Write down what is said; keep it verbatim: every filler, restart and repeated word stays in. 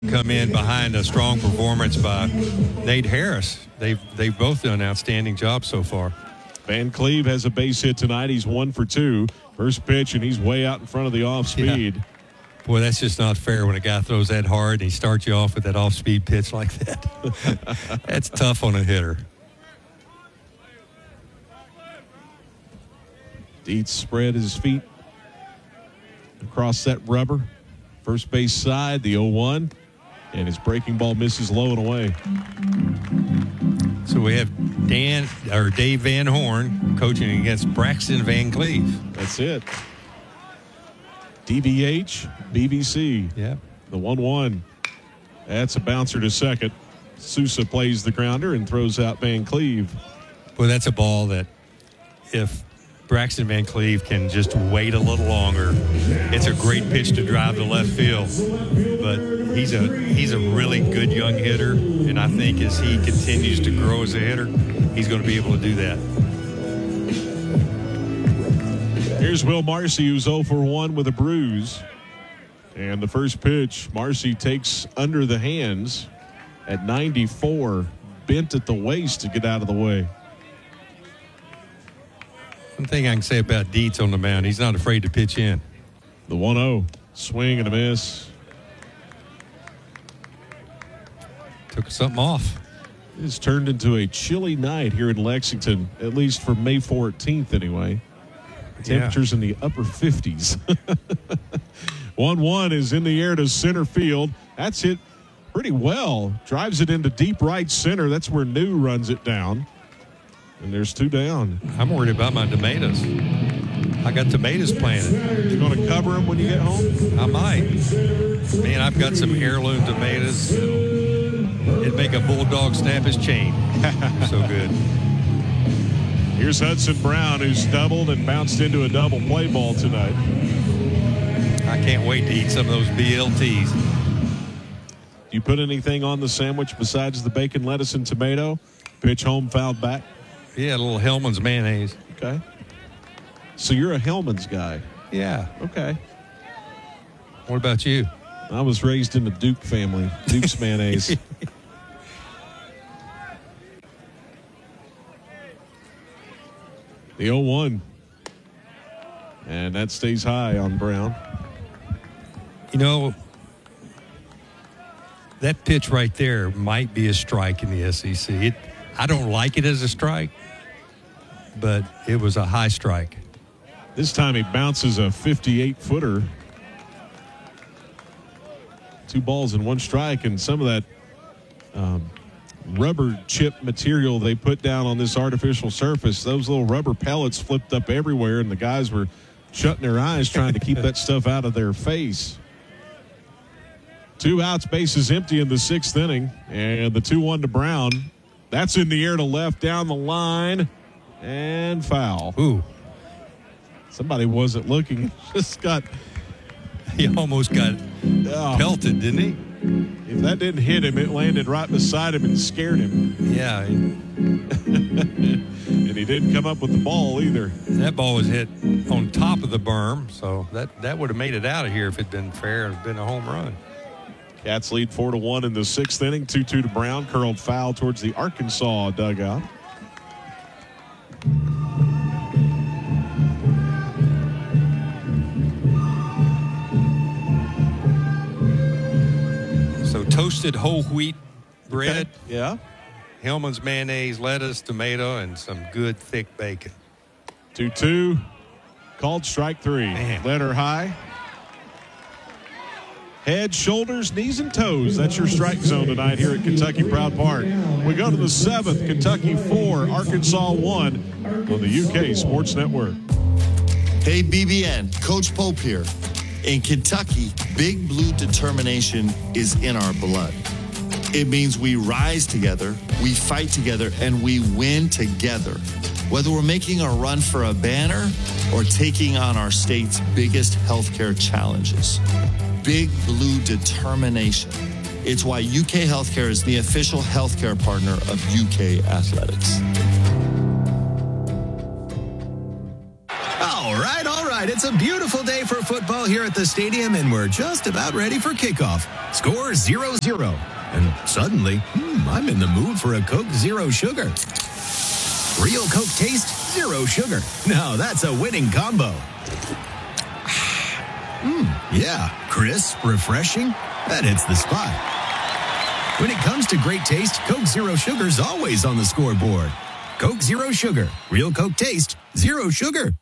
come in behind a strong performance by Nate Harris. They've, they've both done an outstanding job so far. Van Cleve has a base hit tonight. He's one for two. First pitch, and he's way out in front of the off-speed. Yeah. Boy, that's just not fair when a guy throws that hard and he starts you off with that off-speed pitch like that. That's tough on a hitter. Dietz spread his feet across that rubber. First base side, the oh one. And his breaking ball misses low and away. So we have Dan or Dave Van Horn coaching against Braxton Van Cleve. That's it. D V H, B V C. Yeah. The one one. That's a bouncer to second. Sousa plays the grounder and throws out Van Cleve. Well, that's a ball that if Braxton Van Cleve can just wait a little longer, it's a great pitch to drive to left field. But he's a he's a really good young hitter, and I think as he continues to grow as a hitter, he's going to be able to do that. Here's Will Marcy, who's oh for one with a bruise. And the first pitch, Marcy takes under the hands at ninety-four, bent at the waist to get out of the way. One thing I can say about Dietz on the mound, he's not afraid to pitch in. The one oh, swing and a miss. Took something off. It's turned into a chilly night here in Lexington, at least for May fourteenth anyway. Temperatures yeah. in the upper fifties. one one is in the air to center field. That's hit pretty well. Drives it into deep right center. That's where New runs it down. And there's two down. I'm worried about my tomatoes. I got tomatoes planted. You going to cover them when you get home? I might. Man, I've got some heirloom tomatoes. It'd make a bulldog snap his chain. So good. Here's Hudson Brown, who's doubled and bounced into a double play ball tonight. I can't wait to eat some of those B L Ts. You put anything on the sandwich besides the bacon, lettuce, and tomato? Pitch home, fouled back? Yeah, a little Hellman's mayonnaise. Okay. So you're a Hellman's guy? Yeah. Okay. What about you? I was raised in the Duke family. Duke's mayonnaise. The oh one. And that stays high on Brown. You know, that pitch right there might be a strike in the S E C. It, I don't like it as a strike, but it was a high strike. This time he bounces a fifty-eight footer. Two balls and one strike, and some of that um, rubber chip material they put down on this artificial surface, those little rubber pellets flipped up everywhere, and the guys were shutting their eyes trying to keep that stuff out of their face. Two outs, bases empty in the sixth inning, and the two one to Brown. That's in the air to left, down the line, and foul. Ooh. Somebody wasn't looking. Just got... He almost got oh. pelted, didn't he? If that didn't hit him, it landed right beside him and scared him. Yeah. And he didn't come up with the ball either. That ball was hit on top of the berm, so that, that would have made it out of here if it had been fair and been a home run. Cats lead four to one in the sixth inning. two two to Brown. Curled foul towards the Arkansas dugout. So toasted whole wheat bread. Okay. Yeah. Hellman's mayonnaise, lettuce, tomato, and some good thick bacon. two two. Called strike three. Man. Letter high. Head, shoulders, knees, and toes. That's your strike zone tonight here at Kentucky Proud Park. We go to the seventh. Kentucky four, Arkansas one on the U K Sports Network. Hey, B B N, Coach Pope here. In Kentucky, Big Blue determination is in our blood. It means we rise together, we fight together, and we win together. Whether we're making a run for a banner or taking on our state's biggest healthcare challenges. Big Blue determination. It's why U K Healthcare is the official healthcare partner of U K Athletics. All right, all right. right, it's a beautiful day for football here at the stadium, and we're just about ready for kickoff. Score zero zero. And suddenly, hmm, I'm in the mood for a Coke Zero Sugar. Real Coke taste, zero sugar. Now that's a winning combo. Mmm, yeah, crisp, refreshing. That hits the spot. When it comes to great taste, Coke Zero Sugar's always on the scoreboard. Coke Zero Sugar. Real Coke taste, zero sugar.